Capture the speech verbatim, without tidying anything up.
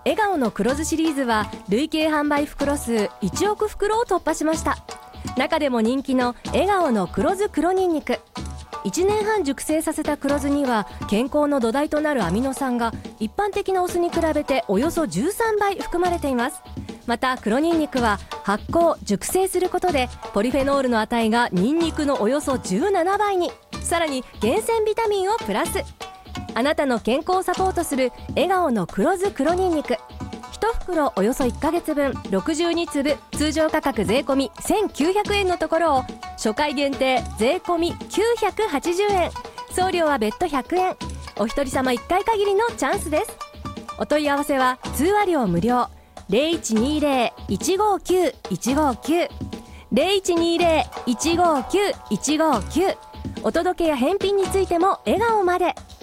笑顔の黒酢シリーズは累計販売袋数いちおく袋を突破しました。中でも人気の笑顔の黒酢黒にんにく、いちねんはん熟成させた黒酢には健康の土台となるアミノ酸が一般的なお酢に比べておよそじゅうさんばい含まれています。また黒にんにくは発酵熟成することでポリフェノールの値がニンニクのおよそじゅうななばいに、さらに厳選ビタミンをプラス。あなたの健康をサポートする笑顔の黒酢黒にんにく、いち袋およそいっかげつぶんろくじゅうにつぶ、通常価格税込せんきゅうひゃくえんのところを初回限定税込きゅうひゃくはちじゅうえん、送料は別途ひゃくえん、お一人様いっかい限りのチャンスです。お問い合わせは通話料無料 ゼロいちにゼロ いちごきゅう いちごきゅう ゼロいちにゼロ いちごきゅう いちごきゅう、お届けや返品についても笑顔まで。